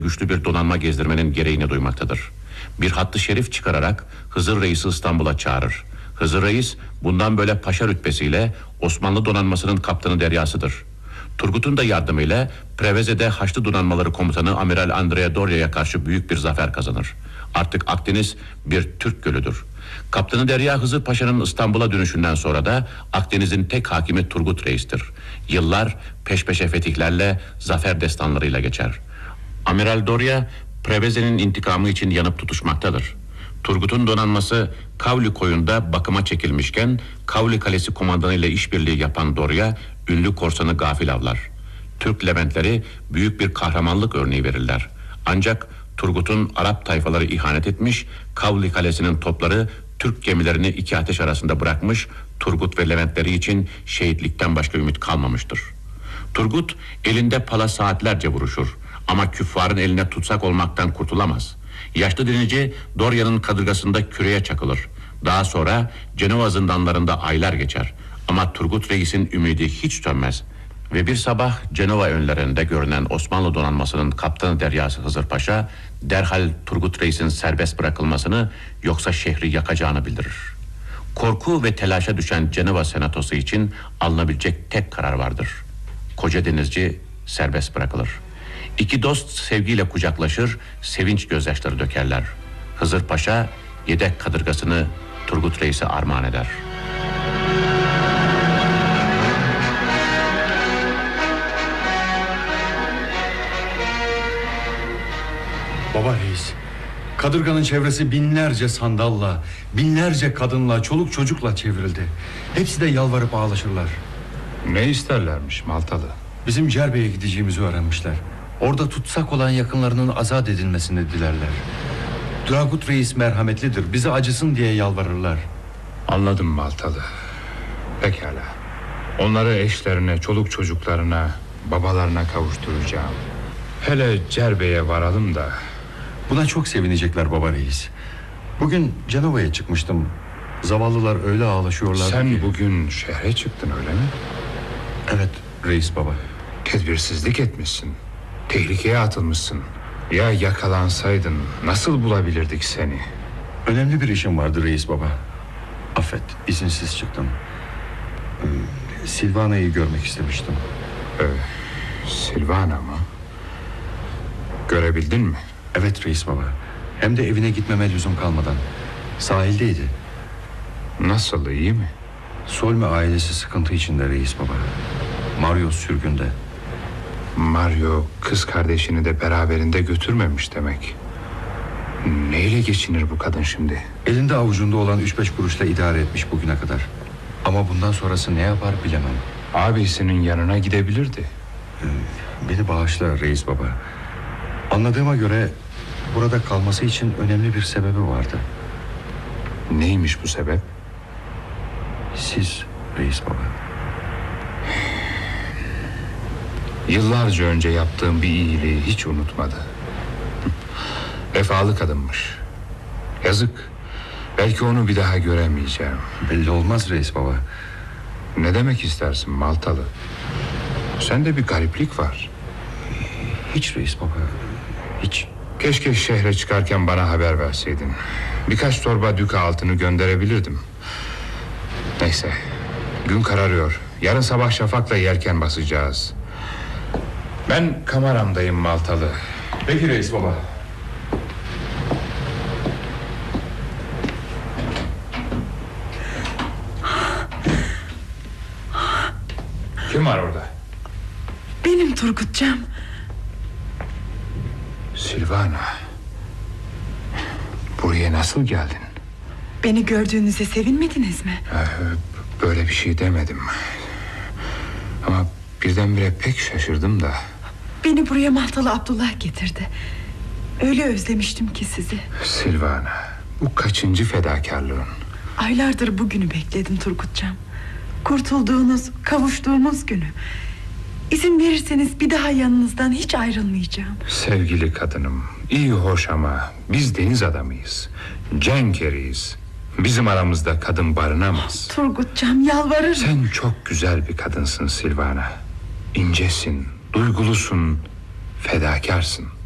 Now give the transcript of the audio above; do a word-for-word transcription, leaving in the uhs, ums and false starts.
güçlü bir donanma gezdirmenin gereğini duymaktadır. Bir hattı şerif çıkararak Hızır Reis'i İstanbul'a çağırır. Hızır Reis bundan böyle paşa rütbesiyle Osmanlı donanmasının kaptanı deryasıdır. Turgut'un da yardımıyla Preveze'de Haçlı Donanmaları Komutanı Amiral Andrea Doria'ya karşı büyük bir zafer kazanır. Artık Akdeniz bir Türk gölüdür. Kaptanı Derya Hızır Paşa'nın İstanbul'a dönüşünden sonra da Akdeniz'in tek hakimi Turgut Reis'tir. Yıllar peş peşe fetihlerle, zafer destanlarıyla geçer. Amiral Doria, Preveze'nin intikamı için yanıp tutuşmaktadır. Turgut'un donanması Kavli koyunda bakıma çekilmişken Kavli Kalesi komandanı ile işbirliği yapan Doria, ünlü korsanı gafil avlar. Türk Leventleri büyük bir kahramanlık örneği verirler. Ancak Turgut'un Arap tayfaları ihanet etmiş, Kavli Kalesi'nin topları Türk gemilerini iki ateş arasında bırakmış, Turgut ve Leventleri için şehitlikten başka ümit kalmamıştır. Turgut elinde pala saatlerce vuruşur ama küffarın eline tutsak olmaktan kurtulamaz. Yaşlı denici Doria'nın kadırgasında küreye çakılır. Daha sonra Cenova zindanlarında aylar geçer ama Turgut Reis'in ümidi hiç sönmez. Ve bir sabah Cenova önlerinde görünen Osmanlı donanmasının kaptanı deryası Hızır Paşa derhal Turgut Reis'in serbest bırakılmasını yoksa şehri yakacağını bildirir. Korku ve telaşa düşen Cenova senatosu için alınabilecek tek karar vardır. Koca denizci serbest bırakılır. İki dost sevgiyle kucaklaşır, sevinç gözyaşları dökerler. Hızır Paşa yedek kadırgasını Turgut Reis'e armağan eder. Baba Reis, kadırganın çevresi binlerce sandalla, binlerce kadınla, çoluk çocukla çevrildi. Hepsi de yalvarıp ağlaşırlar. Ne isterlermiş Maltalı? Bizim Cerbe'ye gideceğimizi öğrenmişler. Orada tutsak olan yakınlarının azat edilmesini dilerler. Turgut Reis merhametlidir, bize acısın diye yalvarırlar. Anladım Maltalı. Pekala. Onları eşlerine, çoluk çocuklarına, babalarına kavuşturacağım. Hele Cerbe'ye varalım da. Buna çok sevinecekler baba Reis. Bugün Cenova'ya çıkmıştım. Zavallılar öyle ağlaşıyorlar. Sen ki... bugün şehre çıktın öyle mi? Evet Reis baba. Tedbirsizlik etmişsin. Tehlikeye atılmışsın. Ya yakalansaydın nasıl bulabilirdik seni? Önemli bir işim vardı Reis baba. Affet, izinsiz çıktım. Ee, Silvana'yı görmek istemiştim. Ee, Silvana mı? Görebildin mi? Evet Reis baba. Hem de evine gitmeme lüzum kalmadan. Sahildeydi. Nasıl, iyi mi? Solme ailesi sıkıntı içinde Reis baba. Mario sürgünde. Mario kız kardeşini de beraberinde götürmemiş demek. Neyle geçinir bu kadın şimdi? Elinde avucunda olan üç beş kuruşla idare etmiş bugüne kadar. Ama bundan sonrası ne yapar bilemem. Abisinin yanına gidebilirdi. Ee, beni bağışla Reis baba. Anladığıma göre burada kalması için önemli bir sebebi vardı. Neymiş bu sebep? Siz Reis baba. Yıllarca önce yaptığım bir iyiliği hiç unutmadı. Vefalı kadınmış. Yazık. Belki onu bir daha göremeyeceğim. Belli olmaz Reis baba. Ne demek istersin Maltalı? Sende bir gariplik var. Hiç Reis baba. Hiç. Keşke şehre çıkarken bana haber verseydin. Birkaç torba düka altını gönderebilirdim. Neyse. Gün kararıyor. Yarın sabah şafakla yelken basacağız. Ben kameramdayım Maltalı. Peki Reis baba. Kim var orada? Benim Turgutcam. Silvana. Buraya nasıl geldin? Beni gördüğünüze sevinmediniz mi? Ee, böyle bir şey demedim. Ama birdenbire pek şaşırdım da. Beni buraya Maltalı Abdullah getirdi. Öyle özlemiştim ki sizi. Silvana, bu kaçıncı fedakarlığın? Aylardır bugünü bekledim Turgutcam. Kurtulduğunuz, kavuştuğumuz günü. İzin verirseniz bir daha yanınızdan hiç ayrılmayacağım. Sevgili kadınım, iyi hoş ama biz deniz adamıyız. Cenk eriyiz. Bizim aramızda kadın barınamaz. Turgutcam, yalvarırım. Sen çok güzel bir kadınsın Silvana. İncesin, duygulusun, fedakarsın.